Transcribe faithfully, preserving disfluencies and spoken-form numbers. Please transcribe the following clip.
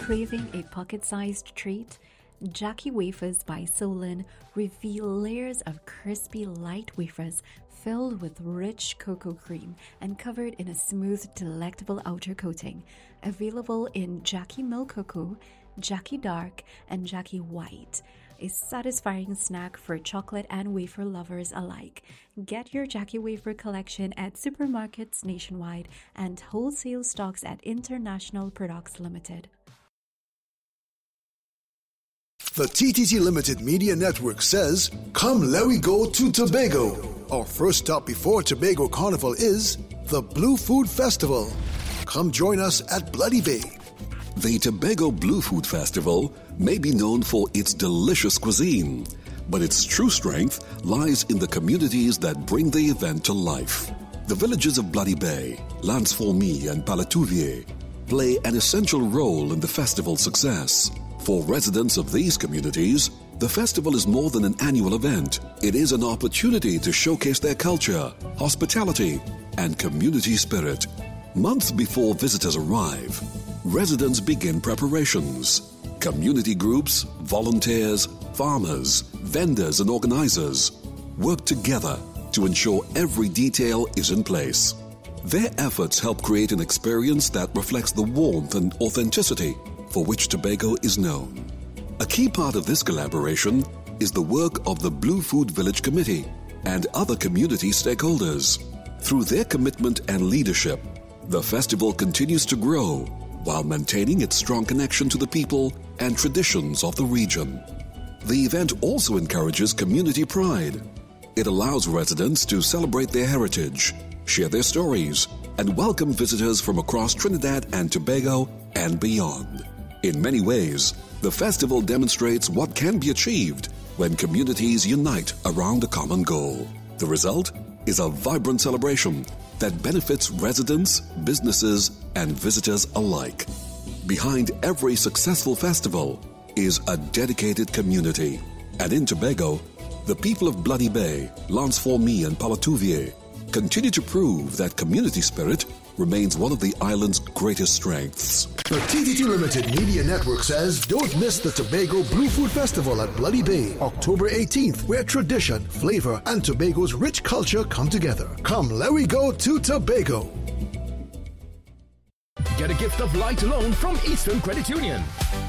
Craving a pocket-sized treat? Jackie Wafers by Solon reveal layers of crispy light wafers filled with rich cocoa cream and covered in a smooth, delectable outer coating. Available in Jackie Milk Cocoa, Jackie Dark, and Jackie White. A satisfying snack for chocolate and wafer lovers alike. Get your Jackie Wafer collection at supermarkets nationwide and wholesale stocks at International Products Limited. The T T T Limited Media Network says, come let we go to Tobago. Our first stop before Tobago Carnival is the Blue Food Festival. Come join us at Bloody Bay. The Tobago Blue Food Festival may be known for its delicious cuisine, but its true strength lies in the communities that bring the event to life. The villages of Bloody Bay, Lanse-Fourmi, and Palatuvier play an essential role in the festival's success. For residents of these communities, the festival is more than an annual event. It is an opportunity to showcase their culture, hospitality, and community spirit. Months before visitors arrive, residents begin preparations. Community groups, volunteers, farmers, vendors, and organizers work together to ensure every detail is in place. Their efforts help create an experience that reflects the warmth and authenticity for which Tobago is known. A key part of this collaboration is the work of the Blue Food Village Committee and other community stakeholders. Through their commitment and leadership, the festival continues to grow while maintaining its strong connection to the people and traditions of the region. The event also encourages community pride. It allows residents to celebrate their heritage, share their stories, and welcome visitors from across Trinidad and Tobago and beyond. In many ways, the festival demonstrates what can be achieved when communities unite around a common goal. The result is a vibrant celebration that benefits residents, businesses, and visitors alike. Behind every successful festival is a dedicated community. And in Tobago, the people of Bloody Bay, Lanse-Fourmi, and Palatuvier continue to prove that community spirit remains one of the island's greatest strengths. The T T T Limited Media Network says, don't miss the Tobago Blue Food Festival at Bloody Bay, October eighteenth, where tradition, flavor, and Tobago's rich culture come together. Come, let we go to Tobago. Get a gift of light loan from Eastern Credit Union.